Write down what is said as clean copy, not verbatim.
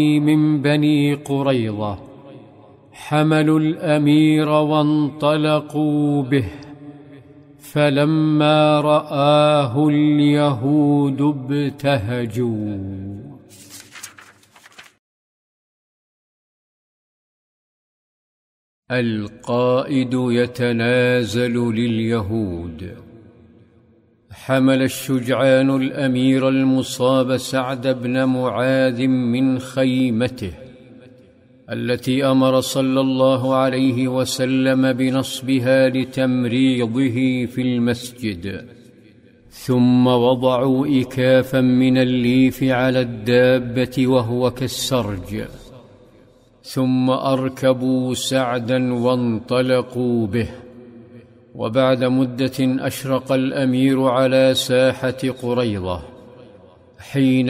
من بني قريظة حملوا الأمير وانطلقوا به، فلما رآه اليهود ابتهجوا. القائد يتنازل لليهود. حمل الشجعان الأمير المصاب سعد بن معاذ من خيمته التي أمر صلى الله عليه وسلم بنصبها لتمريضه في المسجد، ثم وضعوا إكافا من الليف على الدابة وهو كالسرج، ثم أركبوا سعدا وانطلقوا به. وبعد مدة أشرق الأمير على ساحة قريظة حين